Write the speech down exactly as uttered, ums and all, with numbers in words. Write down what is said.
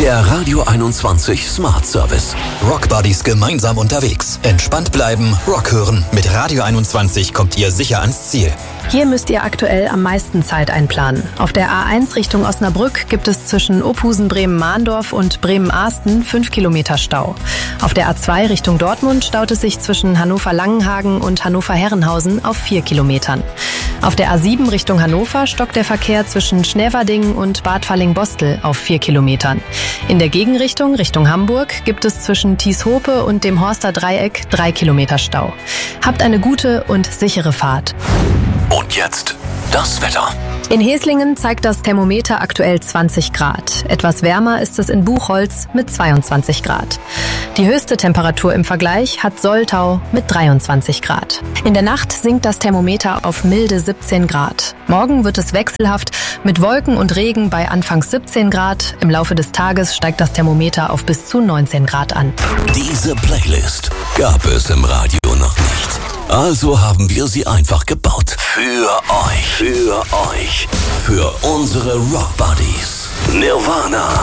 Der Radio einundzwanzig Smart Service. Rock Buddies gemeinsam unterwegs. Entspannt bleiben, Rock hören. Mit Radio einundzwanzig kommt ihr sicher ans Ziel. Hier müsst ihr aktuell am meisten Zeit einplanen. Auf der A eins Richtung Osnabrück gibt es zwischen Ophusen-Bremen-Mahndorf und Bremen-Ahsten fünf Kilometer Stau. Auf der A zwei Richtung Dortmund staut es sich zwischen Hannover-Langenhagen und Hannover-Herrenhausen auf vier Kilometern. Auf der A sieben Richtung Hannover stockt der Verkehr zwischen Schneverdingen und Bad Falling-Bostel auf vier Kilometern. In der Gegenrichtung, Richtung Hamburg, gibt es zwischen Thieshope und dem Horster Dreieck drei Kilometer Stau. Habt eine gute und sichere Fahrt. Und jetzt das Wetter. In Heslingen zeigt das Thermometer aktuell zwanzig Grad. Etwas wärmer ist es in Buchholz mit zweiundzwanzig Grad. Die höchste Temperatur im Vergleich hat Soltau mit dreiundzwanzig Grad. In der Nacht sinkt das Thermometer auf milde siebzehn Grad. Morgen wird es wechselhaft mit Wolken und Regen bei anfangs siebzehn Grad. Im Laufe des Tages steigt das Thermometer auf bis zu neunzehn Grad an. Diese Playlist gab es im Radio noch nicht. Also haben wir sie einfach gebaut. Für euch. Für euch. Für unsere Rock Buddies. Nirvana.